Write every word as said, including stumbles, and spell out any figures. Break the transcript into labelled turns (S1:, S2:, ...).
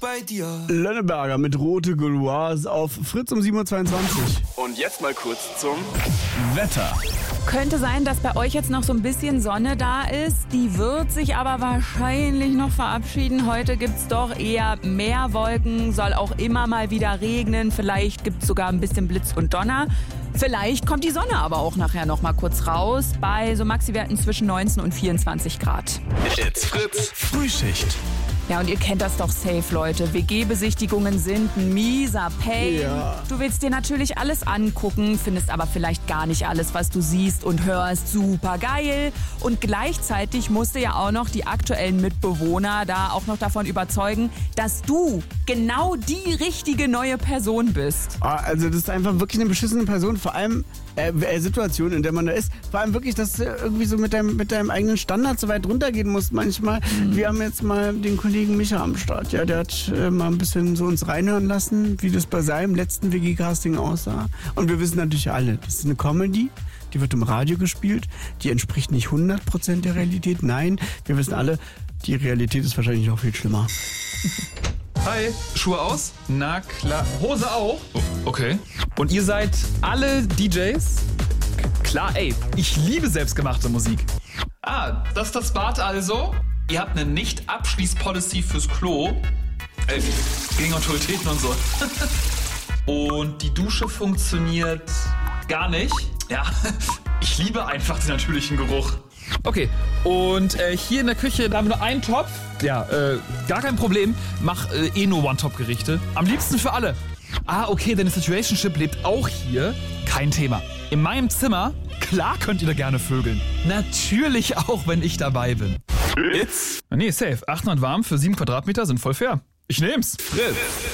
S1: bei dir.
S2: Lönneberger mit Rote Gauloise auf Fritz um sieben Uhr zweiundzwanzig.
S3: Und jetzt mal kurz zum
S2: Wetter.
S4: Könnte sein, dass bei euch jetzt noch so ein bisschen Sonne da ist. Die wird sich aber wahrscheinlich noch verabschieden. Heute gibt's doch eher mehr Wolken, soll auch immer mal wieder regnen. Vielleicht gibt's sogar ein bisschen Blitz und Donner. Vielleicht kommt die Sonne aber auch nachher noch mal kurz raus. Bei so Maxi-Werten zwischen neunzehn und vierundzwanzig Grad.
S3: It's Fritz
S2: Frühschicht.
S4: Ja, und ihr kennt das doch safe, Leute. W G-Besichtigungen sind ein mieser Pain.
S2: Ja.
S4: Du willst dir natürlich alles angucken, findest aber vielleicht gar nicht alles, was du siehst und hörst, super geil. Und gleichzeitig musst du ja auch noch die aktuellen Mitbewohner da auch noch davon überzeugen, dass du genau die richtige neue Person bist.
S2: Ah, also das ist einfach wirklich eine beschissene Person, vor allem äh, äh, Situation, in der man da ist. Vor allem wirklich, dass du irgendwie so mit deinem, mit deinem eigenen Standard so weit runtergehen musst manchmal. Mhm. Wir haben jetzt mal den Kollegen Micha am Start. Ja, der hat äh, mal ein bisschen so uns reinhören lassen, wie das bei seinem letzten W G-Casting aussah. Und wir wissen natürlich alle, das ist eine Comedy, die wird im Radio gespielt, die entspricht nicht hundert Prozent der Realität. Nein, wir wissen alle, die Realität ist wahrscheinlich noch viel schlimmer.
S5: Hi, Schuhe aus? Na klar. Hose auch? Oh, okay. Und ihr seid alle D Js? K- klar, ey, ich liebe selbstgemachte Musik. Ah, das ist das Bad also? Ihr habt eine Nicht-Abschließ-Policy fürs Klo. Äh, gegen Autoritäten und so. Und die Dusche funktioniert gar nicht. Ja, ich liebe einfach den natürlichen Geruch. Okay, und äh, hier in der Küche, da haben wir nur einen Topf. Ja, äh, gar kein Problem. Mach äh, eh nur One-Top-Gerichte. Am liebsten für alle. Ah, okay, deine Situationship lebt auch hier. Kein Thema. In meinem Zimmer, klar könnt ihr da gerne vögeln. Natürlich auch, wenn ich dabei bin.
S3: It's
S5: Nee, safe. achthundert warm für sieben Quadratmeter sind voll fair. Ich nehm's.
S3: Fritz.